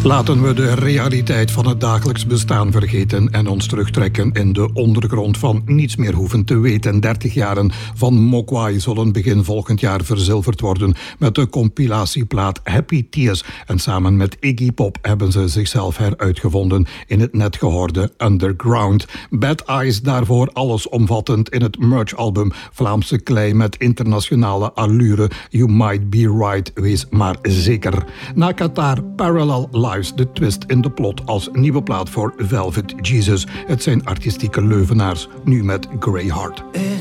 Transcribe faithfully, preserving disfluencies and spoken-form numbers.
Laten we de realiteit van het dagelijks bestaan vergeten en ons terugtrekken in de ondergrond van niets meer hoeven te weten. dertig jaren van Mogwai zullen begin volgend jaar verzilverd worden met de compilatieplaat Happy Tears. En samen met Iggy Pop hebben ze zichzelf heruitgevonden in het net gehoorde Underground. Bad Eyes daarvoor allesomvattend in het merch-album Vlaamse klei met internationale allure. You might be right, wees maar zeker. Na Qatar, Parallel Lives, de twist in de plot als nieuwe plaat voor Velvet Jesus. Het zijn artistieke leuvenaars, nu met Grey Heart.